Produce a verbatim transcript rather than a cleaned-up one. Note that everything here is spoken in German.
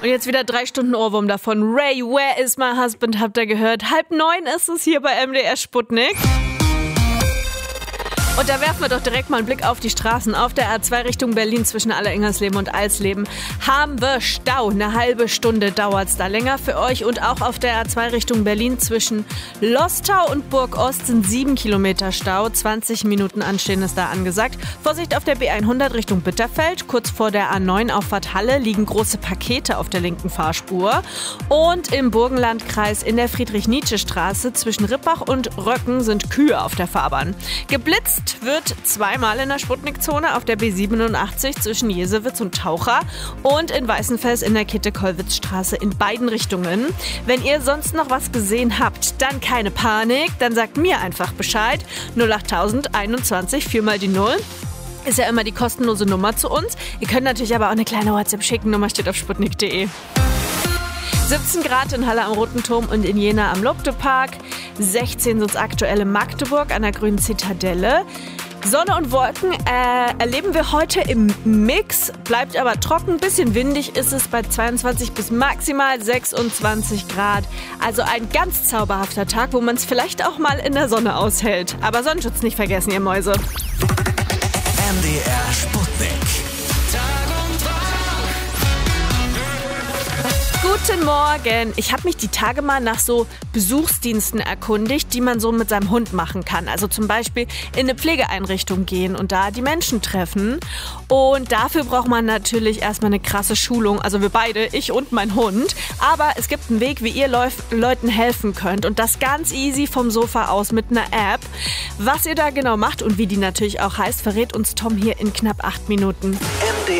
Und jetzt wieder drei Stunden Ohrwurm davon. Ray, where is my husband, habt ihr gehört. Halb neun ist es hier bei M D R Sputnik. Und da werfen wir doch direkt mal einen Blick auf die Straßen. Auf der A zwei Richtung Berlin zwischen Aller-Ingersleben und Alsleben haben wir Stau. Eine halbe Stunde dauert es da länger für euch. Und auch auf der A zwei Richtung Berlin zwischen Lostau und Burg-Ost sind sieben Kilometer Stau. zwanzig Minuten Anstehen ist da angesagt. Vorsicht auf der B hundert Richtung Bitterfeld. Kurz vor der A neun Auffahrt Halle liegen große Pakete auf der linken Fahrspur. Und im Burgenlandkreis in der Friedrich-Nietzsche-Straße zwischen Rippach und Röcken sind Kühe auf der Fahrbahn. Geblitzt wird zweimal in der Sputnik-Zone auf der B siebenundachtzig zwischen Jesewitz und Taucher und in Weißenfels in der Kitte-Kollwitz-Straße in beiden Richtungen. Wenn ihr sonst noch was gesehen habt, dann keine Panik, dann sagt mir einfach Bescheid. null acht tausend einundzwanzig, viermal die Null. Ist ja immer die kostenlose Nummer zu uns. Ihr könnt natürlich aber auch eine kleine WhatsApp schicken, Nummer steht auf sputnik punkt de. siebzehn Grad in Halle am Roten Turm und in Jena am Lobtepark. sechzehn sind es aktuell in Magdeburg an der Grünen Zitadelle. Sonne und Wolken äh, erleben wir heute im Mix, bleibt aber trocken. Bisschen windig ist es bei zweiundzwanzig bis maximal sechsundzwanzig Grad. Also ein ganz zauberhafter Tag, wo man es vielleicht auch mal in der Sonne aushält. Aber Sonnenschutz nicht vergessen, ihr Mäuse. M D R Sputnik. Guten Morgen. Ich habe mich die Tage mal nach so Besuchsdiensten erkundigt, die man so mit seinem Hund machen kann. Also zum Beispiel in eine Pflegeeinrichtung gehen und da die Menschen treffen. Und dafür braucht man natürlich erstmal eine krasse Schulung. Also wir beide, ich und mein Hund. Aber es gibt einen Weg, wie ihr Leuf- Leuten helfen könnt. Und das ganz easy vom Sofa aus mit einer App. Was ihr da genau macht und wie die natürlich auch heißt, verrät uns Tom hier in knapp acht Minuten. M D